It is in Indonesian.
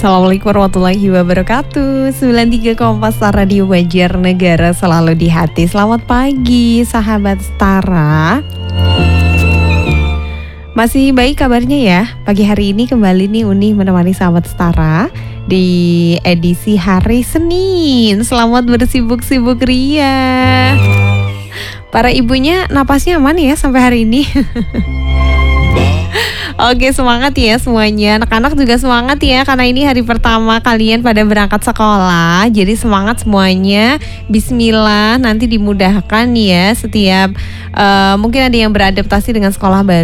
Assalamualaikum warahmatullahi wabarakatuh. 93,4 Star Radio Banjarnegara selalu di hati. Selamat pagi sahabat Stara. Masih baik kabarnya ya? Pagi hari ini kembali nih Uni menemani sahabat Stara di edisi hari Senin. Selamat bersibuk-sibuk ria. Para ibunya napasnya aman ya sampai hari ini. Oke, semangat ya semuanya. Anak-anak juga semangat ya, karena ini hari pertama kalian pada berangkat sekolah. Jadi semangat semuanya. Bismillah, nanti dimudahkan ya setiap mungkin ada yang beradaptasi dengan sekolah baru.